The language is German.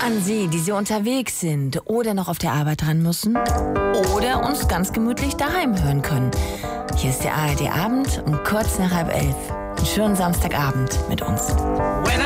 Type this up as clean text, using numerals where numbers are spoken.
an Sie, die unterwegs sind oder noch auf der Arbeit dran müssen oder uns ganz gemütlich daheim hören können. Hier ist der ARD Abend um kurz nach 10:30. Einen schönen Samstagabend mit uns.